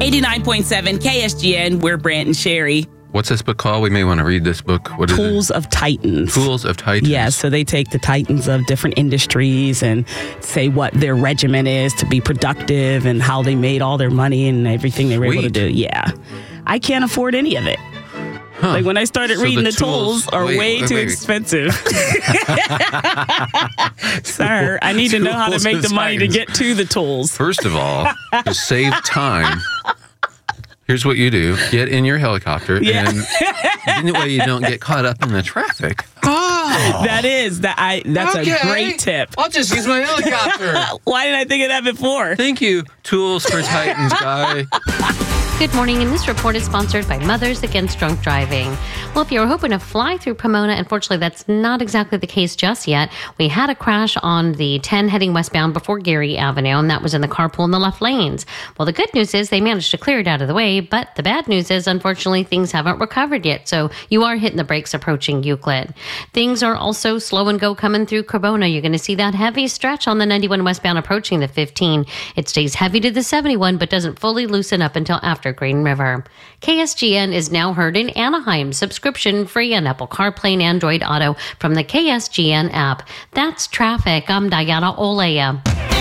89.7 KSGN, we're Brant and Sherry. What's this book called? We may want to read this book. What is Tools of Titans. Tools of Titans. Yeah, so they take the titans of different industries and say what their regimen is to be productive and how they made all their money and everything they were able to do. Yeah. I can't afford any of it. Huh. Like when I started reading, the tools are way too expensive. Sir, I need to know how to make the money to get to the tools. First of all, to save time, here's what you do. Get in your helicopter, and that way you don't get caught up in the traffic. Oh, that's a great tip. I'll just use my helicopter. Why didn't I think of that before? Thank you, Tools for Titans guy. Good morning, and this report is sponsored by Mothers Against Drunk Driving. Well, if you were hoping to fly through Pomona, unfortunately, that's not exactly the case just yet. We had a crash on the 10 heading westbound before Geary Avenue, and that was in the carpool in the left lanes. Well, the good news is they managed to clear it out of the way, but the bad news is, unfortunately, things haven't recovered yet, so you are hitting the brakes approaching Euclid. Things are also slow and go coming through Cremona. You're going to see that heavy stretch on the 91 westbound approaching the 15. It stays heavy to the 71, but doesn't fully loosen up until after Green River. KSGN is now heard in Anaheim, subscription free on Apple CarPlay and Android Auto from the KSGN app. That's traffic. I'm Diana Olea.